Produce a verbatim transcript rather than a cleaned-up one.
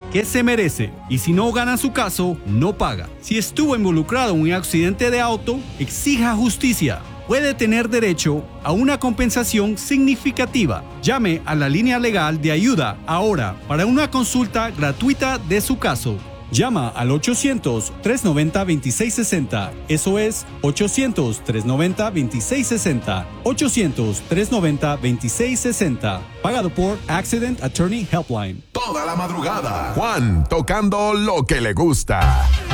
que se merece. Y si no gana su caso, no paga. Si estuvo involucrado en un accidente de auto, exija justicia. Puede tener derecho a una compensación significativa. Llame a la línea legal de ayuda ahora para una consulta gratuita de su caso. Llama al ochocientos, trescientos noventa, veintiséis sesenta. Eso es ochocientos, trescientos noventa, veintiséis sesenta. ochocientos, trescientos noventa, veintiséis sesenta. Pagado por Accident Attorney Helpline. Toda la madrugada, Juan tocando lo que le gusta.